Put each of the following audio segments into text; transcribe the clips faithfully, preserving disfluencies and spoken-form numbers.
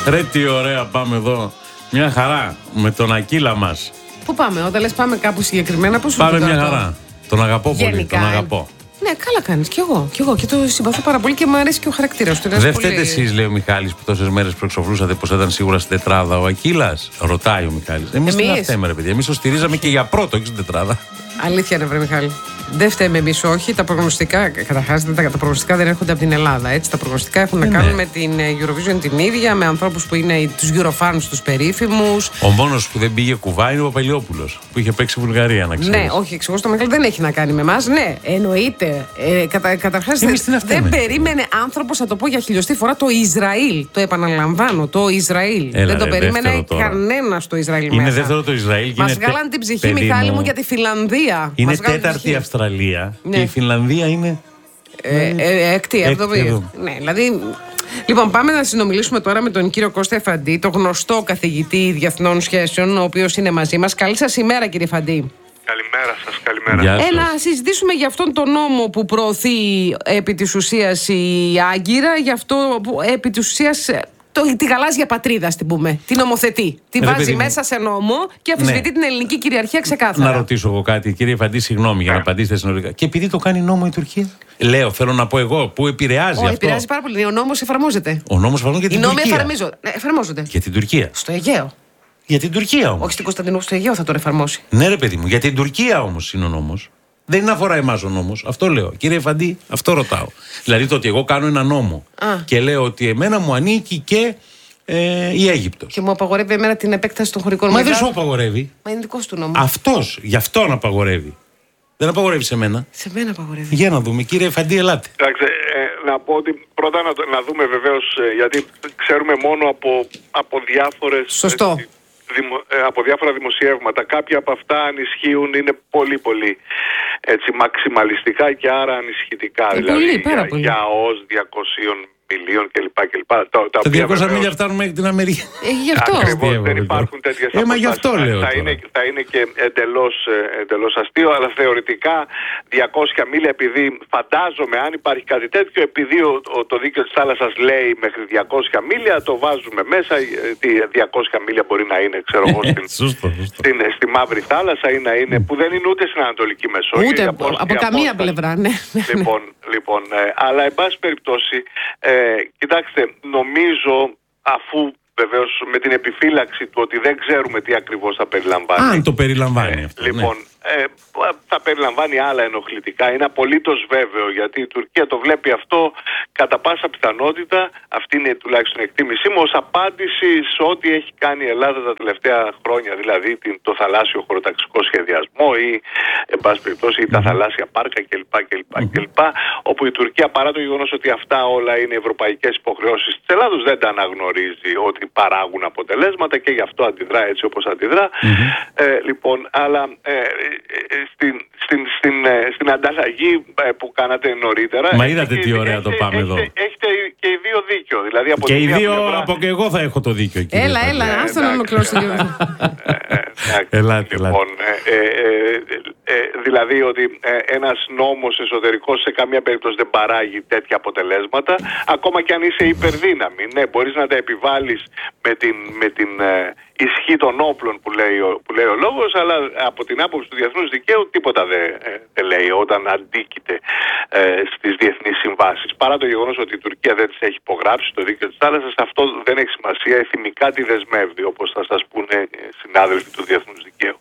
Ρε τι ωραία πάμε εδώ. Μια χαρά με τον Ακύλα μας. Πού πάμε, όταν λες πάμε κάπου συγκεκριμένα, πώς σου Πάμε πει μια τώρα χαρά. Τον αγαπώ πολύ, Γενικά, τον αγαπώ. Ναι, καλά κάνεις. Κι εγώ. Κι εγώ. Και το συμπαθώ πάρα πολύ και μου αρέσει και ο χαρακτήρας του. Είναι Δεν πολύ... φταίτε εσείς, λέει ο Μιχάλης, που τόσες μέρες προεξοφλούσατε πως ήταν σίγουρα στην τετράδα ο Ακύλας. Ρωτάει ο Μιχάλης. Εμείς τι να φταίμε, ρε παιδιά. Εμείς το στηρίζαμε και για πρώτο, όχι στην τετράδα. Αλήθεια είναι, βρε Μιχάλη. Δεν φταίμε εμείς, όχι. Τα προγνωστικά, καταρχάς, τα, τα προγνωστικά δεν έρχονται από την Ελλάδα. Έτσι. Τα προγνωστικά έχουν να ναι. κάνουν με την Eurovision την ίδια, με ανθρώπους που είναι τους Eurofans, τους περίφημους. Ο μόνος που δεν πήγε κουβά είναι ο Παπαλιόπουλος, που είχε παίξει Βουλγαρία, να ξέρεις. Ναι, όχι, εξηγώ στο Μιχάλη, δεν έχει να κάνει με εμάς. Ναι, εννοείται. Ε, κατα, καταρχάς, Εμείς τι να φταίμε. δεν περίμενε άνθρωπος, θα το πω για χιλιοστή φορά, το Ισραήλ. Το επαναλαμβάνω, το Ισραήλ. Έλα, δεν το ρε, περίμενε κανένας το Ισραήλ. Είναι μέσα. δεύτερο το Ισραήλ. Μας βγάλαν την ψυχή, Μιχάλη μου, για τη Φιλανδία. Είναι τέταρτη η Αυστραλία. Ναι. Και η Φιλανδία είναι. Ε, ε, έκτη, έβδομη. Ναι, δηλαδή. Λοιπόν, πάμε να συνομιλήσουμε τώρα με τον κύριο Κώστα Εφαντή, το γνωστό καθηγητή διεθνών σχέσεων, ο οποίος είναι μαζί μας. Καλή σας ημέρα, κύριε Εφαντή. Καλημέρα σας, καλημέρα. Γεια σας. Ε, να συζητήσουμε για αυτόν τον νόμο που προωθεί επί της ουσίας η Άγκυρα, για αυτό που επί της ουσίας το, τη γαλάζια πατρίδα, την πούμε. Την νομοθετεί. Τη Ρε, βάζει παιδί μέσα μου. σε νόμο και αμφισβητεί Ναι. την ελληνική κυριαρχία ξεκάθαρα. Να ρωτήσω εγώ κάτι, κύριε Εφαντή, συγγνώμη για να απαντήσετε συνολικά. Και επειδή το κάνει νόμο η Τουρκία. Λέω, θέλω να πω εγώ, που επηρεάζει Όχι, αυτό. επηρεάζει πάρα πολύ. Ο νόμος εφαρμόζεται. Ο νόμος εφαρμόζεται για Οι την νόμοι Τουρκία. εφαρμίζονται. Ναι, εφαρμόζονται. Για την Τουρκία. Στο Αιγαίο. Για την Τουρκία όμως. Όχι στην Κωνσταντινούπολη, στο Αιγαίο θα τον εφαρμόσει. Ναι, ρε παιδί μου, για την Τουρκία όμως είναι ο νόμος. Δεν είναι αφορά εμάς ο νόμος. Αυτό λέω. Κύριε Εφαντή, αυτό ρωτάω. Δηλαδή το ότι εγώ κάνω ένα νόμο Α. και λέω ότι εμένα μου ανήκει και ε, η Αίγυπτος. Και μου απαγορεύει εμένα την επέκταση των χωρικών Μα δεν μεγάρων. σου απαγορεύει. Μα είναι δικός του νόμο. Αυτός, γι' αυτόν απαγορεύει. Δεν απαγορεύει σε μένα. Σε μένα απαγορεύει. Για να δούμε, κύριε Εφαντή, ελάτε. Εντάξει, ε, να πω ότι πρώτα να, το- να δούμε βεβαίως, ε, γιατί ξέρουμε μόνο από, από διάφορες... Σωστό. έτσι, δημο- ε, από διάφορα δημοσιεύματα. Κάποια από αυτά αν ισχύουν είναι πολύ πολύ έτσι, μαξιμαλιστικά και άρα ανισχυτικά. Ε, δηλαδή πολύ, πάρα για, πολύ. για ως διακόσια μιλίων κλπ. κλπ. Τα, τα Τα οποία διακόσια βεβαίως- μίλια φτάνουν μέχρι την Αμερική. Ε, γι' αυτό. Ακριβώς, δεν Αστείο, υπάρχουν βέβαια. τέτοιες Ε, μα γι' αυτό αποστάσεις. λέω Θα τώρα. είναι, θα είναι και εντελώς, ε, εντελώς αστείο, αλλά θεωρητικά διακόσια μίλια, επειδή φαντάζομαι, αν υπάρχει κάτι τέτοιο, επειδή ο, ο- το δίκαιο της θάλασσας λέει μέχρι διακόσια μίλια, το βάζουμε μέσα. ε, Τι διακόσια μίλια μπορεί να είναι, ξέρω εγώ, στην, Σωστό, σωστό. στην, στη Μαύρη Θάλασσα ή να είναι, που δεν είναι ούτε στην Ανατολική Μεσόγειο. Ούτε η από, απόσταση- από η καμία απόσταση. πλευρά, ναι. Λοιπόν, λοιπόν ε, αλλά εν πάση περιπτώσει, ε, κοιτάξτε, νομίζω αφού βεβαίως με την επιφύλαξη του ότι δεν ξέρουμε τι ακριβώς θα περιλαμβάνει. Αν το περιλαμβάνει αυτό. Λοιπόν, ε, θα περιλαμβάνει άλλα ενοχλητικά. Είναι απολύτως βέβαιο, γιατί η Τουρκία το βλέπει αυτό κατά πάσα πιθανότητα, αυτή είναι τουλάχιστον η εκτίμησή μου, ως απάντηση σε ό,τι έχει κάνει η Ελλάδα τα τελευταία χρόνια, δηλαδή την, το θαλάσσιο χωροταξικό σχεδιασμό ή, εν πάση περιπτώσει, ή τα θαλάσσια πάρκα κλπ. κλπ, κλπ όπου η Τουρκία, παρά το γεγονός ότι αυτά όλα είναι ευρωπαϊκές υποχρεώσεις της Ελλάδος, δεν τα αναγνωρίζει ότι παράγουν αποτελέσματα και γι' αυτό αντιδρά έτσι όπως αντιδρά. Ε, λοιπόν, αλλά ε, στην, στην, στην, στην ανταλλαγή που κάνατε νωρίτερα. Μα είδατε τι ωραία έχετε, το πάμε έχετε, εδώ. Έχετε και οι δύο δίκιο. Δηλαδή από Και τη οι μία δύο, πλευρά- από και εγώ θα έχω το δίκιο. κύριε Έλα, Εφαντή. έλα, άστο να εντάξει. ολοκληρώσω το λίγο. Εντάξει, Ελάτε, λοιπόν, ε, ε, ε, ε, δηλαδή ότι ε, ένας νόμος εσωτερικός σε καμία περίπτωση δεν παράγει τέτοια αποτελέσματα, ακόμα και αν είσαι υπερδύναμη. Ναι, μπορείς να τα επιβάλλεις με την, με την ε, ισχύ των όπλων που λέει, ο, που λέει ο λόγος, αλλά από την άποψη του διεθνούς δικαίου τίποτα δεν, ε, δεν λέει όταν αντίκειται ε, στις διεθνείς συμβάσεις. Παρά το γεγονός ότι η Τουρκία δεν τις έχει υπογράψει το δίκαιο της θάλασσας, αυτό δεν έχει σημασία, εθιμικά τη δεσμεύει, όπως θα σας πούνε ε, συνάδελφοι του διεθνούς δικαίου.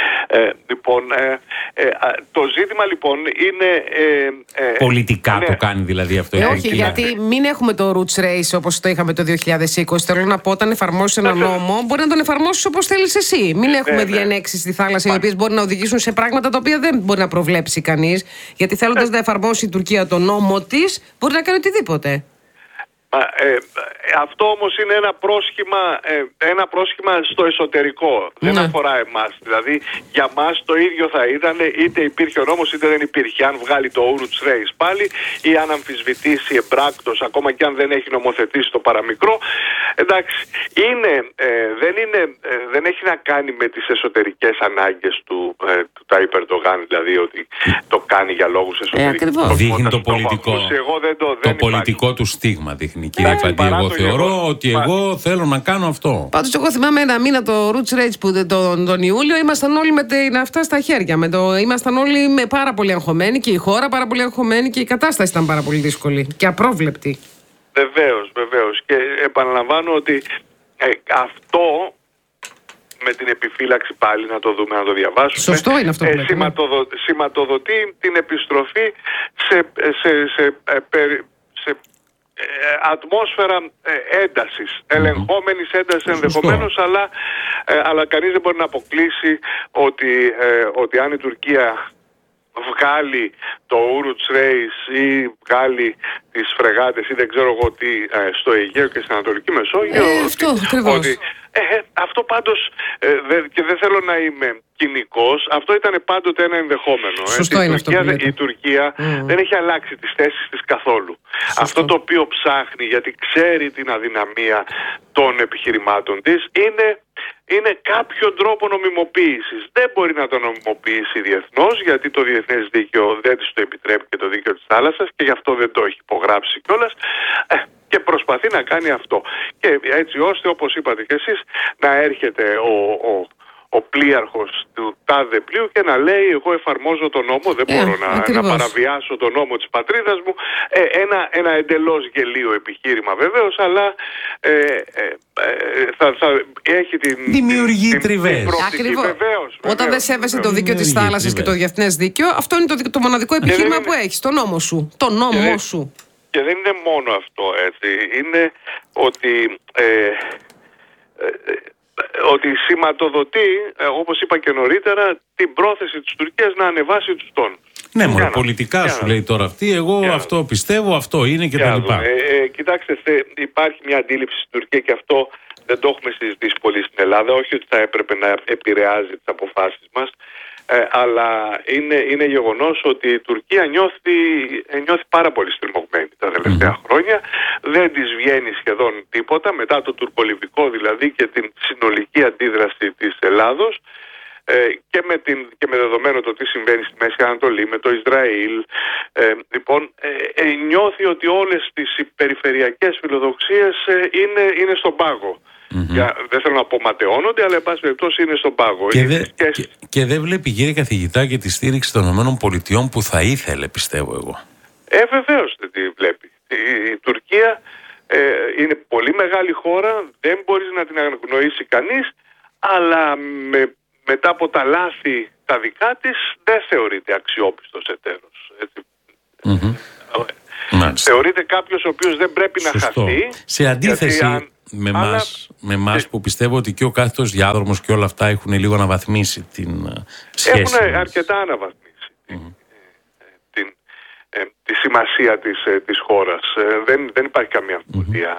Ε, λοιπόν, ε, ε, το ζήτημα λοιπόν είναι... Ε, ε, Πολιτικά ναι. το κάνει δηλαδή αυτό. Ε, η όχι, Τουρκία. γιατί μην έχουμε το roots race όπως το είχαμε το δύο χιλιάδες είκοσι. Θέλω να πω, όταν εφαρμόσεις ένα νόμο, μπορεί να τον εφαρμόσεις όπως θέλεις εσύ. Μην έχουμε ναι. διενέξεις στη θάλασσα, οι οποίες μπορεί να οδηγήσουν σε πράγματα τα οποία δεν μπορεί να προβλέψει κανείς. Γιατί θέλοντας να εφαρμόσει η Τουρκία τον νόμο της, μπορεί να κάνει οτιδήποτε. Μα, ε, ε, αυτό όμως είναι ένα πρόσχημα, ε, ένα πρόσχημα στο εσωτερικό. Δεν Ναι. αφορά εμάς. Δηλαδή για μας το ίδιο θα ήταν είτε υπήρχε ο νόμος είτε δεν υπήρχε. Αν βγάλει το Roots Race πάλι ή αν αμφισβητήσει εμπράκτος, ακόμα και αν δεν έχει νομοθετήσει το παραμικρό. Εντάξει, είναι, ε, δεν, είναι, ε, δεν έχει να κάνει με τις εσωτερικές ανάγκες του, ε, του Τάιπ Ερντογάν, δηλαδή ότι το κάνει για λόγους εσωτερικούς. ακριβώς. Δείχνει το το έχω πολιτικό, ακούσει, εγώ δεν το, το δεν πολιτικό του στίγμα. Δείχνει τέχνη, κύριε Εντάξει, Φαντή. παρά Εγώ το θεωρώ γεγονός- ότι Πα- εγώ θέλω να κάνω αυτό. Πάντως εγώ θυμάμαι ένα μήνα το Roots Rage που τον, τον Ιούλιο ήμασταν όλοι με την αυτά στα χέρια. Με το, ήμασταν όλοι με πάρα πολύ αγχωμένοι και η χώρα πάρα πολύ αγχωμένη και η κατάσταση ήταν πάρα πολύ δύσκολη και απρόβλεπτη. Βεβαίως, βεβαίως. Και επαναλαμβάνω ότι ε, αυτό με την επιφύλαξη πάλι να το δούμε, να το διαβάσουμε. Σωστό είναι αυτό που ε, λέτε, σηματοδο, σηματοδοτεί την επιστροφή σε, σε, σε, σε, περι- σε ε, ατμόσφαιρα ε, έντασης, ελεγχόμενης έντασης ενδεχομένως, αλλά, ε, αλλά κανείς δεν μπορεί να αποκλείσει ότι, ε, ότι αν η Τουρκία βγάλει το Uruz Reis ή βγάλει τις φρεγάτες ή δεν ξέρω εγώ τι ε, στο Αιγαίο και στην Ανατολική Μεσόγειο, Ε, αυτό ακριβώς. ότι, ε, ε, αυτό πάντως ε, δε, και δεν θέλω να είμαι κοινικός, αυτό ήταν πάντοτε ένα ενδεχόμενο. Σωστό ε. είναι η αυτό Τουρκία, που λέτε. η Τουρκία Mm. δεν έχει αλλάξει τις θέσεις της καθόλου. Σωστό. Αυτό το οποίο ψάχνει, γιατί ξέρει την αδυναμία των επιχειρημάτων της, είναι είναι κάποιο τρόπο νομιμοποίησης. Δεν μπορεί να το νομιμοποιήσει διεθνώς, γιατί το διεθνές δίκαιο δεν της το επιτρέπει και το δίκαιο της θάλασσας και γι' αυτό δεν το έχει υπογράψει κιόλας. Ε, και προσπαθεί να κάνει αυτό. Και έτσι ώστε, όπως είπατε κι εσείς, να έρχεται ο, ο, ο πλοίαρχος του τάδε πλοίου και να λέει εγώ εφαρμόζω τον νόμο, δεν Ε, μπορώ να, να ακριβώς. παραβιάσω τον νόμο της πατρίδας μου. Ε, ένα, ένα εντελώς γελίο επιχείρημα βεβαίως, αλλά ε, ε, ε, θα, θα έχει την... Δημιουργεί την, τριβές. την προοπτική, Ακριβώς. βεβαίως, Όταν δεν βεβαίως, σέβεσαι το βεβαίως. δίκαιο της Δημιουργεί θάλασσας και το τριβές. διεθνές δίκαιο, αυτό είναι το, δι- το μοναδικό επιχείρημα δεν που είναι- έχεις. Το νόμο σου. Το νόμο δεν- σου. Και δεν είναι μόνο αυτό, έτσι. Είναι ότι... Ε, ε, ε, ότι σηματοδοτεί, ε, όπως είπα και νωρίτερα, την πρόθεση της Τουρκίας να ανεβάσει τους τόνους. Ναι, Για μόνο να- πολιτικά για σου να- λέει τώρα αυτή. Εγώ Για να- αυτό πιστεύω, αυτό είναι και Για τα να λοιπά. δούμε. Ε, ε, κοιτάξτε, θε, υπάρχει μια αντίληψη στην Τουρκία και αυτό δεν το έχουμε συζητήσει πολύ στην Ελλάδα. Όχι ότι θα έπρεπε να επηρεάζει τις αποφάσεις μας, ε, αλλά είναι, είναι γεγονός ότι η Τουρκία νιώθει, ε, νιώθει πάρα πολύ στριμωγμένη τα τελευταία χρόνια. Δεν της βγαίνει σχεδόν τίποτα μετά το τουρκολιβικό δηλαδή και την συνολική αντίδραση της Ελλάδος. Ε, και, με την, και με δεδομένο το τι συμβαίνει στη Μέση Ανατολή, με το Ισραήλ, ε, λοιπόν, ε, ε, νιώθει ότι όλες τις περιφερειακές φιλοδοξίες ε, είναι, είναι στον πάγο. Για, δεν θέλω να πω ματαιώνονται, αλλά εν πάση περιπτώσει είναι στον πάγο. Και, Είναι δε, στις σχέσεις- και, και δεν βλέπει, κύριε καθηγητά, και τη στήριξη των ΗΠΑ που θα ήθελε, πιστεύω εγώ. Ε, βεβαίως δεν τη βλέπει. Η, η Τουρκία ε, είναι πολύ μεγάλη χώρα, δεν μπορείς να την αναγνωρίσει κανείς, αλλά με, μετά από τα λάθη τα δικά της δεν θεωρείται αξιόπιστος εταίρος. Έτσι. Μμμ. Μάλιστα. Θεωρείται κάποιος ο οποίος δεν πρέπει να Σωστό. χαθεί. Σε αντίθεση γιατί αν- με αλλά- εμάς, με εμάς που πιστεύω ότι και ο κάθετος διάδρομος και όλα αυτά έχουν λίγο αναβαθμίσει την ε, σχέση Έχουν μας. αρκετά αναβαθμίσει την, ε, την, ε, τη σημασία της, ε, της χώρας. Ε, δεν, δεν υπάρχει καμία αμφιβολία